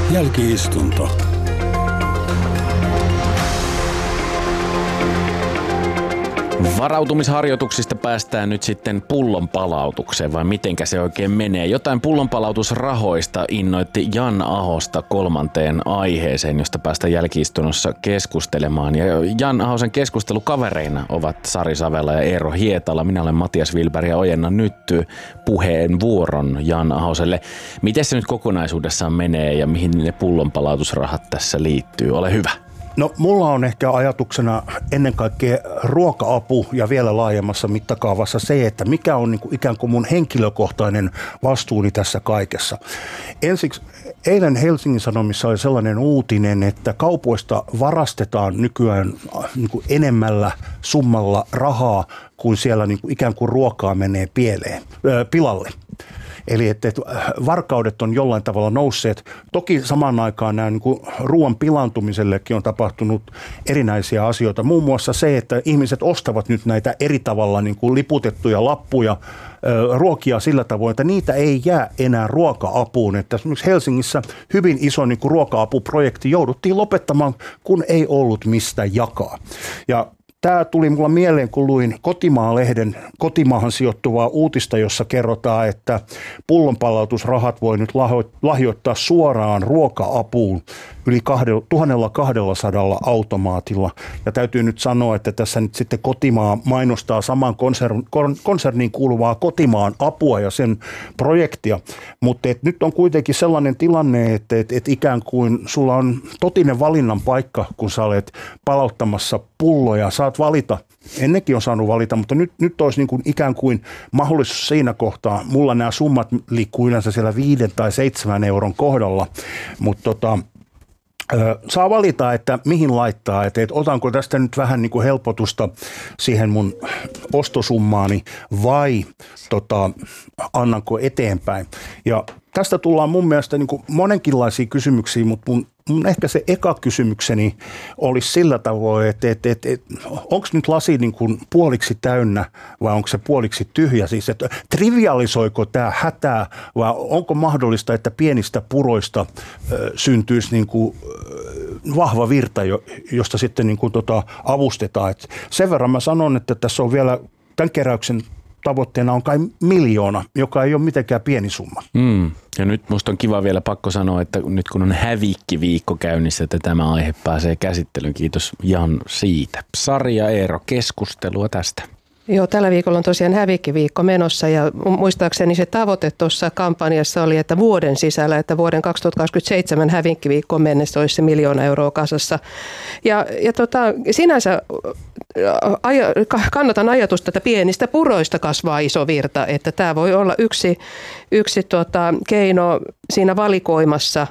Jälki-istunto. Varautumisharjoituksista päästään nyt sitten pullonpalautukseen, vai mitenkä se oikein menee? Jotain pullonpalautusrahoista innoitti Jan Ahosta kolmanteen aiheeseen, josta päästään jälki-istunnossa keskustelemaan. Ja Jan Ahosen keskustelukavereina ovat Sari Savela ja Eero Hietala. Minä olen Matias Wilberg ja ojennan nyt puheenvuoron Jan Ahoselle. Miten se nyt kokonaisuudessaan menee ja mihin ne pullonpalautusrahat tässä liittyy? Ole hyvä. No mulla on ehkä ajatuksena ennen kaikkea ruoka-apu ja vielä laajemmassa mittakaavassa se, että mikä on niin kuin ikään kuin mun henkilökohtainen vastuuni tässä kaikessa. Ensiksi eilen Helsingin Sanomissa oli sellainen uutinen, että kaupoista varastetaan nykyään niin kuin enemmällä summalla rahaa, kun siellä niin kuin ikään kuin ruokaa menee pilalle. Eli että varkaudet on jollain tavalla nousseet. Toki samaan aikaan nämä niin kuin ruoan pilaantumisellekin on tapahtunut erinäisiä asioita. Muun muassa se, että ihmiset ostavat nyt näitä eri tavalla niin kuin liputettuja lappuja, ruokia sillä tavoin, että niitä ei jää enää ruoka-apuun. Että esimerkiksi Helsingissä hyvin iso niin kuin ruoka-apuprojekti jouduttiin lopettamaan, kun ei ollut mistä jakaa. Ja tämä tuli mulla mieleen, kun luin Kotimaa-lehden kotimaahan sijoittuvaa uutista, jossa kerrotaan, että pullonpalautusrahat voi nyt lahjoittaa suoraan ruoka-apuun yli 1200 automaatilla. Ja täytyy nyt sanoa, että tässä nyt sitten Kotimaa mainostaa saman konserniin kuuluvaa Kotimaan apua ja sen projektia. Mutta nyt on kuitenkin sellainen tilanne, että ikään kuin sulla on totinen valinnan paikka, kun sä olet palauttamassa pulloja. Saat valita. Ennenkin on saanut valita, mutta nyt olisi niin kuin ikään kuin mahdollisuus siinä kohtaa. Mulla nämä summat liikkuu yleensä siellä 5 tai 7 euron kohdalla, mutta saa valita, että mihin laittaa, että otanko tästä nyt vähän niin kuin helpotusta siihen mun ostosummaani vai annanko eteenpäin. Ja tästä tullaan mun mielestä niin kuin monenkinlaisia kysymyksiä, mutta mun ehkä se eka kysymykseni olisi sillä tavoin, että onko nyt lasi niin kuin puoliksi täynnä vai onko se puoliksi tyhjä? Siis, että trivialisoiko tämä hätää vai onko mahdollista, että pienistä puroista syntyisi niin kuin vahva virta, josta sitten niin kuin avustetaan? Et sen verran mä sanon, että tässä on vielä tämän keräyksen tavoitteena on kai 1 miljoona, joka ei ole mitenkään pieni summa. Ja nyt musta on kiva vielä pakko sanoa, että nyt kun on hävikkiviikko käynnissä, että tämä aihe pääsee käsittelyyn. Kiitos Jan siitä. Sari ja Eero, keskustelua tästä. Joo, tällä viikolla on tosiaan hävikkiviikko menossa ja muistaakseni se tavoite tuossa kampanjassa oli, että vuoden sisällä, että vuoden 2027 hävikkiviikkoon mennessä olisi se 1 miljoona euroa kasassa. Ja sinänsä kannatan ajatusta, että pienistä puroista kasvaa iso virta, että tämä voi olla yksi keino siinä valikoimassa.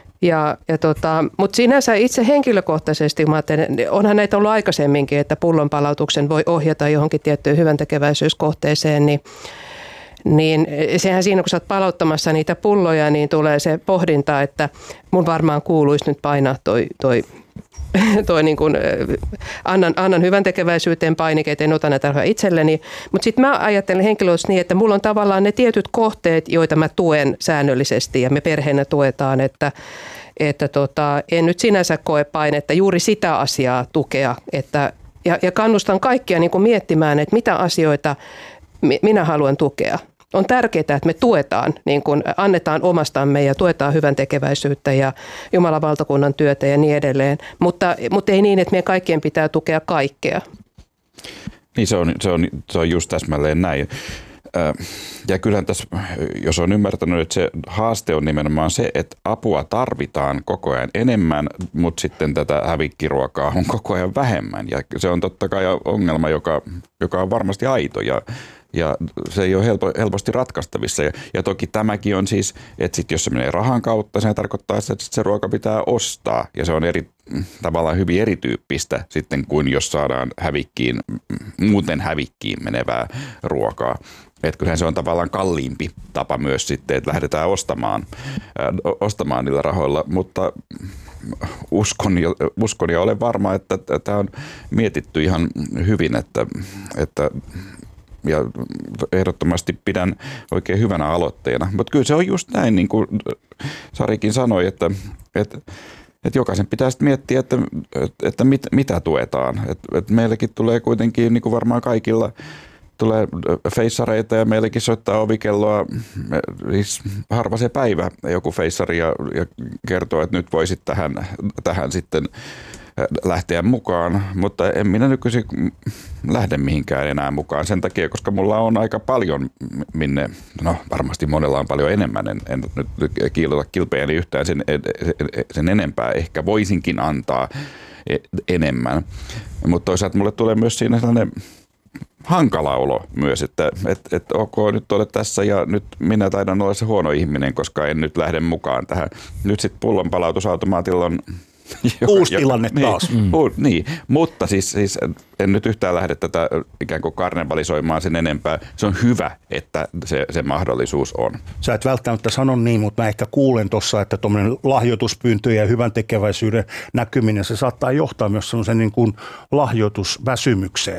Mutta sinänsä itse henkilökohtaisesti, mä ajattelen, onhan näitä ollut aikaisemminkin, että pullonpalautuksen voi ohjata johonkin tiettyyn hyväntekeväisyyskohteeseen, niin sehän siinä, kun sä oot palauttamassa niitä pulloja, niin tulee se pohdinta, että mun varmaan kuuluisi nyt painaa toi niin kuin, annan hyväntekeväisyyteen painikeet, en ota näitä itselleni. Mutta sitten mä ajattelen henkilökohtaisesti niin, että mulla on tavallaan ne tietyt kohteet, joita mä tuen säännöllisesti ja me perheenä tuetaan, että en nyt sinänsä koe painetta juuri sitä asiaa tukea. Ja kannustan kaikkia niin kuin miettimään, että mitä asioita minä haluan tukea. On tärkeää, että me tuetaan, niin kuin annetaan omastamme ja tuetaan hyvän tekeväisyyttä ja Jumalan valtakunnan työtä ja niin edelleen. Mutta ei niin, että meidän kaikkien pitää tukea kaikkea. Niin se on just täsmälleen näin. Ja kyllähän tässä, jos on ymmärtänyt, että se haaste on nimenomaan se, että apua tarvitaan koko ajan enemmän, mutta sitten tätä hävikkiruokaa on koko ajan vähemmän. Ja se on totta kai ongelma, joka on varmasti aito ja se ei ole helposti ratkaistavissa. Ja toki tämäkin on siis, että sit jos se menee rahan kautta, se tarkoittaa, että se ruoka pitää ostaa. Ja se on tavallaan hyvin erityyppistä sitten kuin jos saadaan muuten hävikkiin menevää ruokaa. Että kyllähän se on tavallaan kalliimpi tapa myös sitten, että lähdetään ostamaan niillä rahoilla, mutta uskon ja olen varma, että tämä on mietitty ihan hyvin, että ja ehdottomasti pidän oikein hyvänä aloitteena. Mutta kyllä se on just näin, niin kuin Sarikin sanoi, että jokaisen pitää sitten miettiä, että mitä tuetaan. Että meillekin tulee kuitenkin, niin kuin varmaan kaikilla, tulee feissareita ja meillekin soittaa ovikelloa, siis harva se päivä joku feissari ja kertoo, että nyt voisit tähän sitten lähteä mukaan, mutta en minä nykyisin lähde mihinkään enää mukaan sen takia, koska mulla on aika paljon minne, no varmasti monella on paljon enemmän, en nyt kiilota kilpeäni yhtään sen enempää, ehkä voisinkin antaa enemmän, mutta toisaalta mulle tulee myös siinä sellainen hankala olo myös, että ok, nyt olet tässä ja nyt minä taidan olla se huono ihminen, koska en nyt lähde mukaan tähän. Nyt sitten pullonpalautusautomaatilla on uusi tilanne taas. Niin, mutta siis en nyt yhtään lähde tätä ikään kuin karnevalisoimaan sen enempää. Se on hyvä, että se mahdollisuus on. Sä et välttämättä sano niin, mutta mä ehkä kuulen tuossa, että tuommoinen lahjoituspyyntö ja hyvän tekeväisyyden näkyminen, se saattaa johtaa myös semmoisen niin kuin lahjoitusväsymykseen.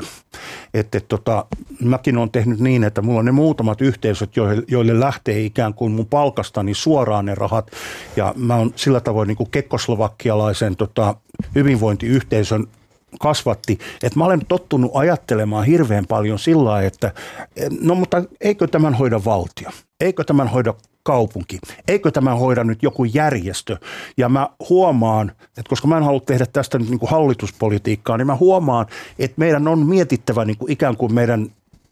Mäkin olen tehnyt niin, että mulla on ne muutamat yhteisöt, joille lähtee ikään kuin mun palkastani suoraan ne rahat. Ja mä oon sillä tavoin niin kuin kekkoslovakkialaisen hyvinvointiyhteisön kasvatti, että mä olen tottunut ajattelemaan hirveän paljon sillä lailla, että no mutta eikö tämän hoida valtio? Eikö tämän hoida kaupunki? Eikö tämän hoida nyt joku järjestö? Ja mä huomaan, että koska mä en halua tehdä tästä nyt niin kuin hallituspolitiikkaa, niin mä huomaan, että meidän on mietittävä niin kuin ikään kuin meidän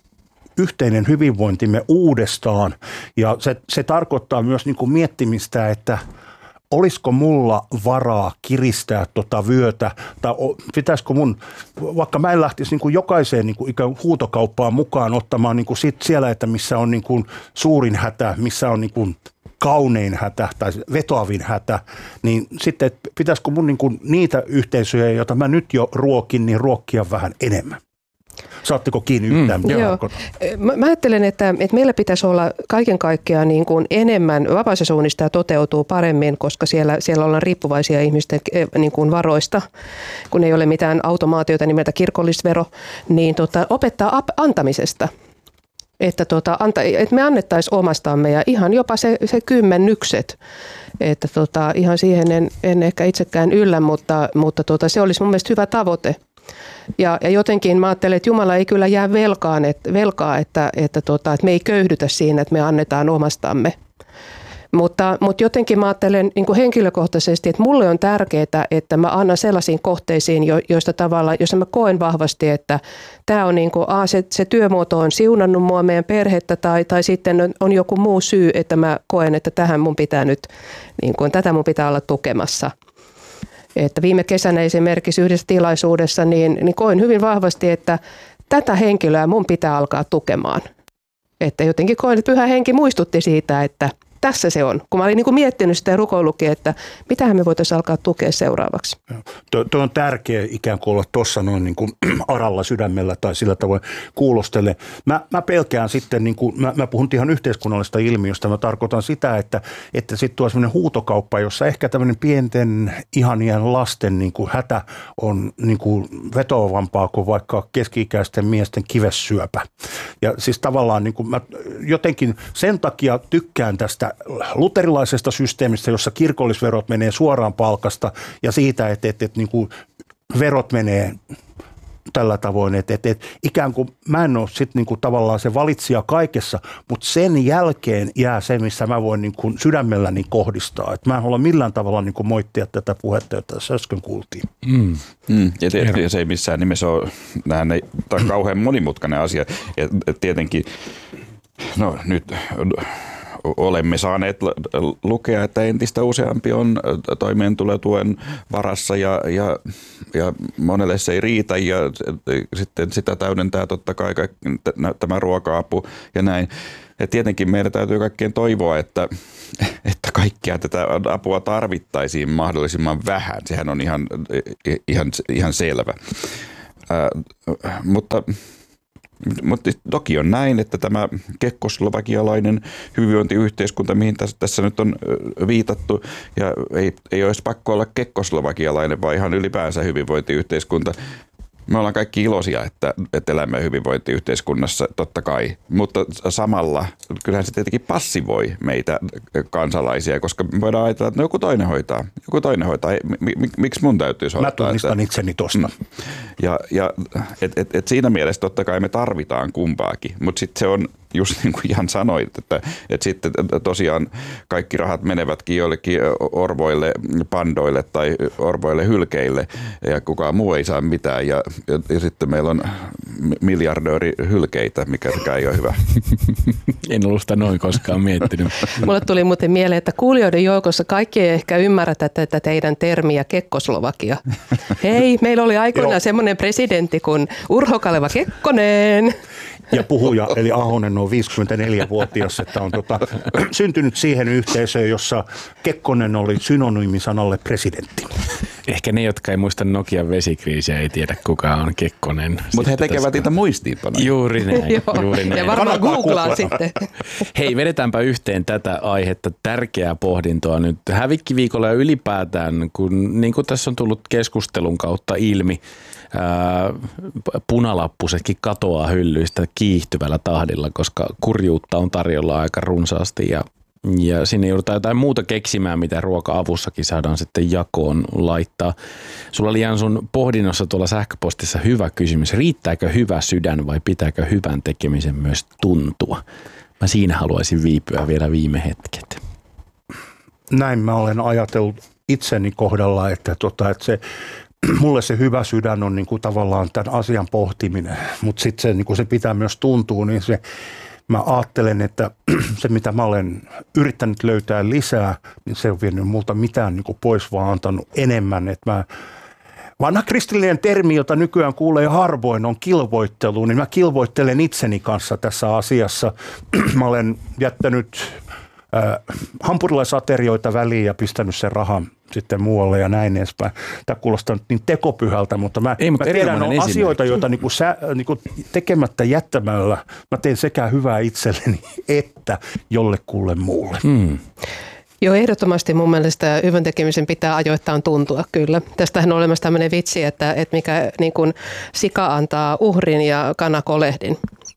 yhteinen hyvinvointimme uudestaan. Ja se tarkoittaa myös niin kuin miettimistä, että olisiko mulla varaa kiristää vyötä, tai pitäisikö mun, vaikka mä en lähtisi niin kuin jokaiseen niin kuin ikään huutokauppaan mukaan ottamaan niin kuin siellä, että missä on niin kuin suurin hätä, missä on niin kuin kaunein hätä tai vetoavin hätä, niin sitten pitäisikö mun niin kuin niitä yhteisöjä, joita mä nyt jo ruokin, niin ruokkia vähän enemmän. Saatteko kiinni yhtään? Joo. Mä ajattelen, että meillä pitäisi olla kaiken kaikkiaan niin kuin enemmän, vapaassa suunnistaa toteutuu paremmin, koska siellä ollaan riippuvaisia ihmisten niin kuin varoista, kun ei ole mitään automaatiota nimeltä kirkollisvero, niin opettaa antamisesta. Että me annettaisiin omastamme ja ihan jopa se kymmenykset. Että ihan siihen en ehkä itsekään yllä, mutta se olisi mun mielestä hyvä tavoite. Ja jotenkin mä ajattelen, että Jumala ei kyllä jää velkaa, että me ei köyhdytä siinä, että me annetaan omastamme. Mutta jotenkin mä ajattelen niin kuin henkilökohtaisesti, että mulle on tärkeää, että mä annan sellaisiin kohteisiin, joista tavallaan, jos mä koen vahvasti, että tämä on niin kuin, se työmuoto on siunannut mua, meidän perhettä, tai sitten on joku muu syy, että mä koen, että tähän mun pitää nyt, niin kuin, tätä mun pitää olla tukemassa. Että viime kesänä esimerkiksi yhdessä tilaisuudessa niin koin hyvin vahvasti, että tätä henkilöä mun pitää alkaa tukemaan. Että jotenkin koin, että Pyhä Henki muistutti siitä, että tässä se on. Kun mä olin niin kuin miettinyt sitä ja rukoillutkin, että mitähän me voitaisiin alkaa tukea seuraavaksi. Tuo on tärkeä ikään kuin olla tuossa noin niin kuin aralla sydämellä tai sillä tavoin kuulostele. Mä pelkään sitten, niin kuin, mä puhun ihan yhteiskunnallisesta ilmiöstä, mä tarkoitan sitä, että sitten tuo sellainen huutokauppa, jossa ehkä tämmöinen pienten ihanien lasten niin kuin hätä on niin kuin vetoavampaa kuin vaikka keski-ikäisten miesten kivessyöpä. Ja siis tavallaan niin kuin mä jotenkin sen takia tykkään tästä luterilaisesta systeemistä, jossa kirkollisverot menee suoraan palkasta ja siitä, että niin kuin verot menee tällä tavoin, että ikään kuin mä en ole sitten niin kuin tavallaan se valitsija kaikessa, mutta sen jälkeen jää se, missä mä voin niin kuin sydämelläni kohdistaa. Että mä en halua millään tavalla niin kuin moittia tätä puhetta, jota tässä äsken kuultiin. Ja se ei missään nimessä ole, tämä on kauhean monimutkainen asia. Ja tietenkin, no nyt olemme saaneet lukea, että entistä useampi on toimeentulotuen varassa ja monelle se ei riitä ja sitten sitä täydentää totta kai tämä ruoka-apu ja näin. Ja tietenkin meidän täytyy kaikkien toivoa, että kaikkia tätä apua tarvittaisiin mahdollisimman vähän. Sehän on ihan selvä. Mutta toki on näin, että tämä kekkoslovakialainen hyvinvointiyhteiskunta, mihin tässä nyt on viitattu, ja ei olisi pakko olla kekkoslovakialainen, vaan ihan ylipäänsä hyvinvointiyhteiskunta, Me ollaan kaikki iloisia, että elämme hyvinvointiyhteiskunnassa, totta kai, mutta samalla kyllähän se tietenkin passivoi meitä kansalaisia, koska me voidaan ajatella, että joku toinen hoitaa. Miksi mun täytyy hoitaa? Mä tunnistan itseni tosta. Ja siinä mielessä totta kai me tarvitaan kumpaakin, mutta sitten se on just niin kuin Jan sanoit, että sitten tosiaan kaikki rahat menevätkin joillekin orvoille, pandoille tai orvoille hylkeille ja kukaan muu ei saa mitään ja sitten meillä on miljardööri hylkeitä, mikä ei ole hyvä. En ollut sitä noin koskaan miettinyt. Mulle tuli muuten mieleen, että kuulijoiden joukossa kaikki ei ehkä ymmärrä tätä teidän termiä Kekkoslovakia. Hei, meillä oli aikoinaan semmoinen presidentti kuin Urho Kaleva Kekkonen. Ja puhuja, eli Ahonen on 54-vuotias, että on syntynyt siihen yhteisöön, jossa Kekkonen oli synonyymi sanalle presidentti. Ehkä ne, jotka ei muista Nokian vesikriisiä, ei tiedä kuka on Kekkonen. Mutta he tekevät niitä muistiinpanoja. Juuri näin. Ja varmaan googlaan sitten. Hei, vedetäänpä yhteen tätä aihetta. Tärkeää pohdintoa nyt hävikkiviikolla ja ylipäätään, kun niin kuin tässä on tullut keskustelun kautta ilmi, punalappusetkin katoaa hyllyistä kiihtyvällä tahdilla, koska kurjuutta on tarjolla aika runsaasti ja sinne joudutaan jotain muuta keksimään, mitä ruoka-avussakin saadaan sitten jakoon laittaa. Sulla oli Jan sun pohdinnossa tuolla sähköpostissa hyvä kysymys. Riittääkö hyvä sydän vai pitääkö hyvän tekemisen myös tuntua? Mä siinä haluaisin viipyä vielä viime hetket. Näin mä olen ajatellut itseni kohdalla, että se mulle se hyvä sydän on niin kuin tavallaan tämän asian pohtiminen, mutta sitten se, niin kuin se pitää myös tuntua, niin mä ajattelen, että se mitä mä olen yrittänyt löytää lisää, niin se on vienyt multa mitään niin kuin pois, vaan antanut enemmän. Että vanha kristillinen termi, jota nykyään kuulee harvoin, on kilvoittelu, niin mä kilvoittelen itseni kanssa tässä asiassa. Mä olen jättänyt hampurilaisaterioita väliin ja pistänyt sen rahan sitten muualle ja näin edespäin. Tämä kuulostaa nyt niin tekopyhältä, mutta mä tiedän on asioita, joita niinku tekemättä jättämällä mä teen sekä hyvää itselleni että jollekulle muulle. Joo, ehdottomasti mun mielestä hyvän tekemisen pitää ajoittain tuntua kyllä. Tästähän on olemassa tämmöinen vitsi, että mikä niin kuin sika antaa uhrin ja kana kolehdin.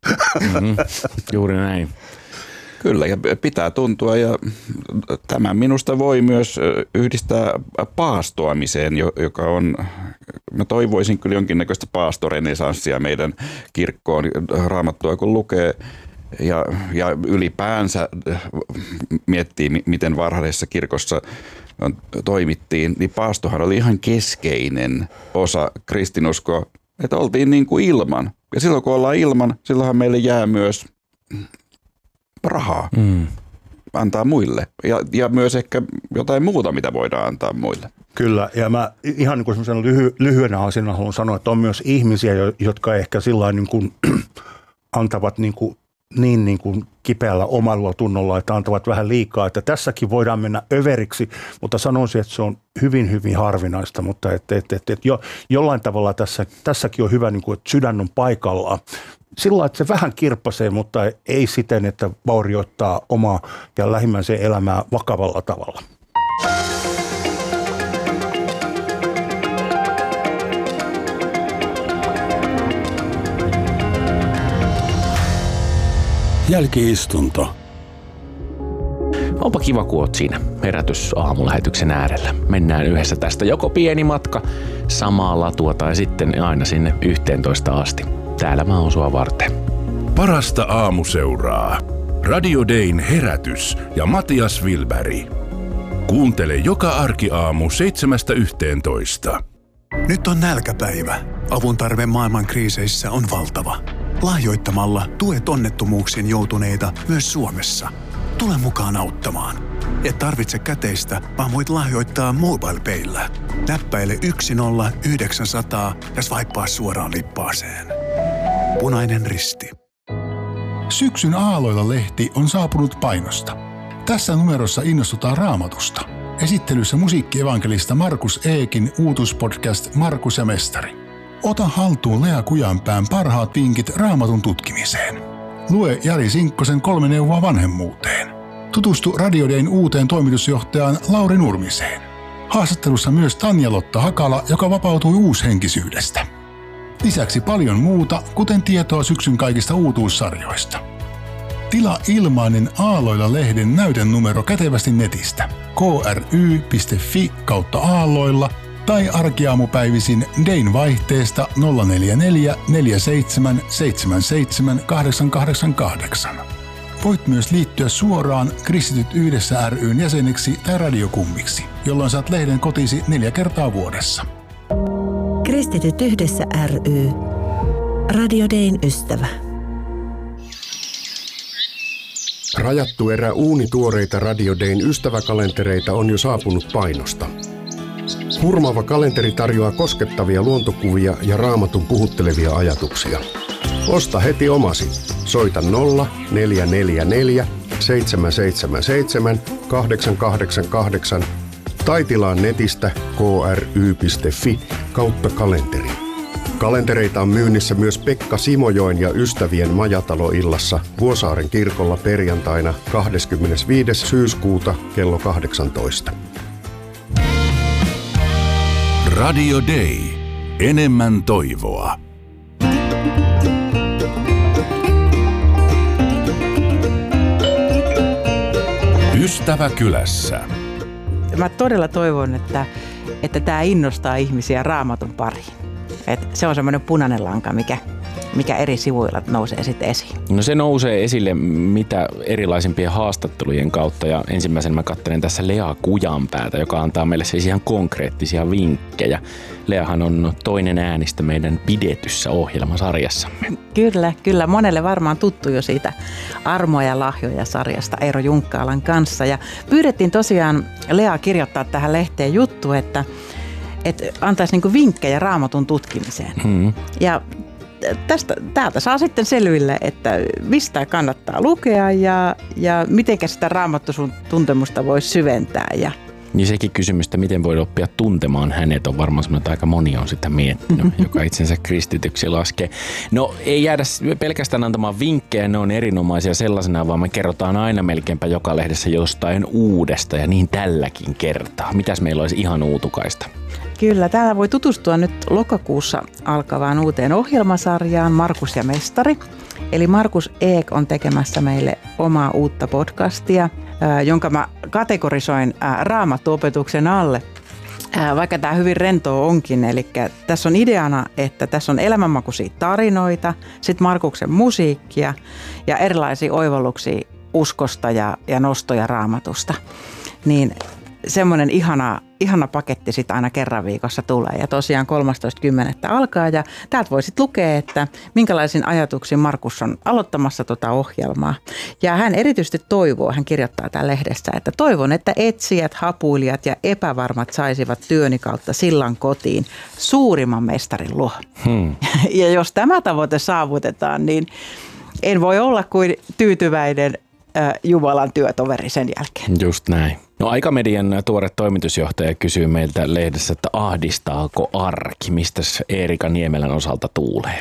Juuri näin. Kyllä, ja pitää tuntua, ja tämä minusta voi myös yhdistää paastoamiseen, joka on, mä toivoisin kyllä jonkinnäköistä paastorenesanssia meidän kirkkoon, Raamattua kun lukee, ja ylipäänsä miettii, miten varhaisessa kirkossa toimittiin, niin paastohan oli ihan keskeinen osa kristinuskoa, että oltiin niin kuin ilman. Ja silloin kun ollaan ilman, silloinhan meille jää myös rahaa antaa muille ja myös ehkä jotain muuta, mitä voidaan antaa muille. Kyllä, ja mä ihan niin kuin semmoisen lyhyenä asiana haluan sanoa, että on myös ihmisiä, jotka ehkä sillain niin kuin antavat niin kuin kipeällä omalla tunnolla, että antavat vähän liikaa, että tässäkin voidaan mennä överiksi, mutta sanoisin, että se on hyvin, hyvin harvinaista, mutta jollain tavalla tässäkin on hyvä, niin kuin, että sydän on paikallaan. Sillä että se vähän kirppasee, mutta ei siten, että vaurioittaa omaa ja lähimmäisen elämää vakavalla tavalla. Jälki-istunto. Onpa kiva, kun oot siinä herätysaamulähetyksen äärellä. Mennään yhdessä tästä joko pieni matka, samaa latua tai sitten aina sinne 11 asti. Täällä mä oon sua varten. Parasta aamuseuraa. Radio Dayn herätys ja Matias Wilberg. Kuuntele joka arkiaamu 7–11. Nyt on nälkäpäivä. Avun tarve maailman kriiseissä on valtava. Lahjoittamalla tuet onnettomuuksiin joutuneita myös Suomessa. Tule mukaan auttamaan. Et tarvitse käteistä, vaan voit lahjoittaa MobilePayllä. Näppäile 10900 ja swipea suoraan lippaaseen. Punainen Risti. Syksyn Aalloilla-lehti on saapunut painosta. Tässä numerossa innostutaan Raamatusta. Esittelyssä musiikkievankelista Markus Eekin uutuspodcast Markus ja Mestari. Ota haltuun Lea Kujanpään parhaat vinkit Raamatun tutkimiseen. Lue Jari Sinkkosen 3 neuvoa vanhemmuuteen. Tutustu Radio Dayn uuteen toimitusjohtajaan Lauri Nurmiseen. Haastattelussa myös Tanja-Lotta Hakala, joka vapautui uushenkisyydestä. Lisäksi paljon muuta, kuten tietoa syksyn kaikista uutuussarjoista. Tilaa ilmainen Aalloilla-lehden näytennumero kätevästi netistä kry.fi/aalloilla tai arkiaamupäivisin Dayn vaihteesta 044 47 77 888. Voit myös liittyä suoraan Kristityt yhdessä ry:n jäseneksi tai radiokummiksi, jolloin saat lehden kotisi 4 kertaa vuodessa. Kristityt yhdessä ry. Radio Dayn ystävä. Rajattu erä uunituoreita Radio Dayn ystäväkalentereita on jo saapunut painosta. Hurmaava kalenteri tarjoaa koskettavia luontokuvia ja Raamatun puhuttelevia ajatuksia. Osta heti omasi. Soita 0444 777 888 tai tilaa netistä kry.fi/kalenteri. Kalentereita on myynnissä myös Pekka Simojoen ja ystävien majataloillassa Vuosaaren kirkolla perjantaina 25. syyskuuta kello 18. Radio Day. Enemmän toivoa. Ystävä kylässä. Mä todella toivon, että tämä innostaa ihmisiä Raamatun pariin. Se on semmoinen punainen lanka, mikä eri sivuilla nousee sitten esiin. No se nousee esille mitä erilaisimpien haastattelujen kautta ja ensimmäisen mä katselen tässä Lea Kujanpäätä, joka antaa meille siis ihan konkreettisia vinkkejä. Leahan on toinen äänistä meidän pidetyssä ohjelmasarjassamme. Kyllä. Monelle varmaan tuttu jo siitä Armoja ja lahjoja -sarjasta Eero Junkkaalan kanssa. Ja pyydettiin tosiaan Lea kirjoittaa tähän lehteen juttu, että antaisi niinku vinkkejä Raamatun tutkimiseen. Ja täältä saa sitten selville, että mistä kannattaa lukea ja miten sitä Raamatun tuntemusta voi syventää. Niin sekin kysymys, että miten voi oppia tuntemaan hänet, on varmaan semmoinen, että aika moni on sitä miettinyt, joka itsensä kristityksi laskee. No ei jäädä pelkästään antamaan vinkkejä, ne on erinomaisia sellaisena, vaan me kerrotaan aina melkeinpä joka lehdessä jostain uudesta ja niin tälläkin kertaa. Mitäs meillä olisi ihan uutukaista? Kyllä, täällä voi tutustua nyt lokakuussa alkavaan uuteen ohjelmasarjaan Markus ja Mestari. Eli Markus Eek on tekemässä meille omaa uutta podcastia, jonka mä kategorisoin Raamattu-opetuksen alle, vaikka tämä hyvin rentoa onkin. Eli tässä on ideana, että tässä on elämänmakuisia tarinoita, sitten Markuksen musiikkia ja erilaisia oivalluksia uskosta ja nostoja Raamatusta. Niin semmoinen ihana paketti sitten aina kerran viikossa tulee ja tosiaan 13.10. alkaa ja täältä voi sitten lukea, että minkälaisin ajatuksiin Markus on aloittamassa tuota ohjelmaa. Ja hän erityisesti toivoo, hän kirjoittaa täällä lehdessä, että toivon, että etsijät, hapuilijat ja epävarmat saisivat työni kautta sillan kotiin suurimman mestarin luo. Ja jos tämä tavoite saavutetaan, niin en voi olla kuin tyytyväinen Jumalan työtoveri sen jälkeen. Just näin. No Aikamedian tuore toimitusjohtaja kysyy meiltä lehdessä, että ahdistaako arki? Mistäs Eerika Niemelän osalta tuulee?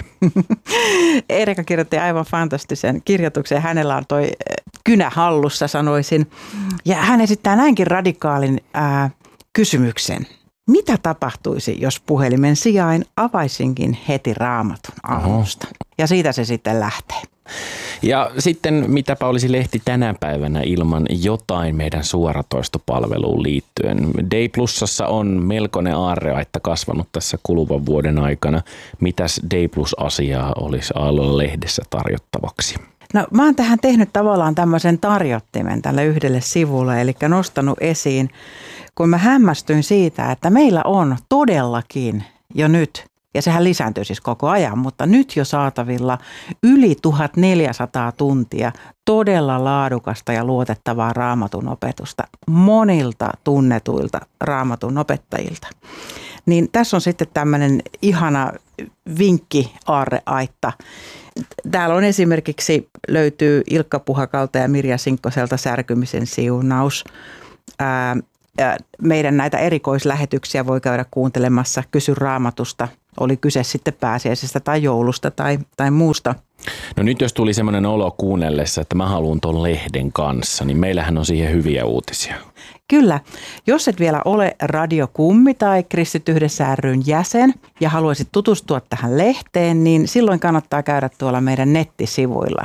Eerika kirjoitti aivan fantastisen kirjoituksen. Hänellä on toi kynä hallussa, sanoisin. Ja hän esittää näinkin radikaalin kysymyksen. Mitä tapahtuisi, jos puhelimen sijain avaisinkin heti Raamatun aamusta? Ja siitä se sitten lähtee. Ja sitten mitäpä olisi lehti tänä päivänä ilman jotain meidän suoratoistopalveluun liittyen. Day Plusassa on melkoinen aarreaitta kasvanut tässä kuluvan vuoden aikana. Mitäs Day Plus-asiaa olisi Aalloilla-lehdessä tarjottavaksi? No mä oon tähän tehnyt tavallaan tämmöisen tarjottimen tälle yhdelle sivulle, eli nostanut esiin, kun mä hämmästyin siitä, että meillä on todellakin jo nyt, ja sehän lisääntyy siis koko ajan, mutta nyt jo saatavilla yli 1400 tuntia todella laadukasta ja luotettavaa Raamatun opetusta monilta tunnetuilta Raamatun opettajilta. Niin tässä on sitten tämmöinen ihana vinkki aarreaitta. Täällä on esimerkiksi löytyy Ilkka Puhakalta ja Mirja Sinkkoselta Särkymisen siunaus. Meidän näitä erikoislähetyksiä voi käydä kuuntelemassa Kysy Raamatusta oli kyse sitten pääsiäisestä tai joulusta tai muusta. No nyt jos tuli semmoinen olo kuunnellessa, että mä haluan ton lehden kanssa, niin meillähän on siihen hyviä uutisia. Kyllä. Jos et vielä ole Radiokummi tai Kristit Yhdessä ry:n jäsen ja haluaisit tutustua tähän lehteen, niin silloin kannattaa käydä tuolla meidän nettisivuilla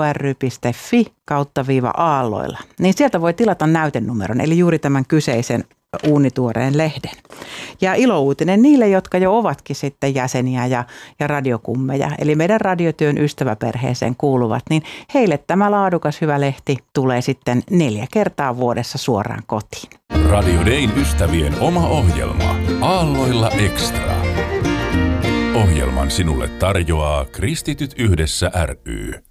kry.fi/aalloilla. Niin sieltä voi tilata näytenumeron, eli juuri tämän kyseisen uunituoreen lehden. Ja ilouutinen niille, jotka jo ovatkin sitten jäseniä ja radiokummeja, eli meidän radiotyön ystäväperheeseen kuuluvat, niin heille tämä laadukas hyvä lehti tulee sitten 4 kertaa vuodessa suoraan kotiin. Radio Dayn ystävien oma ohjelma Aalloilla Extra. Ohjelman sinulle tarjoaa Kristityt Yhdessä ry.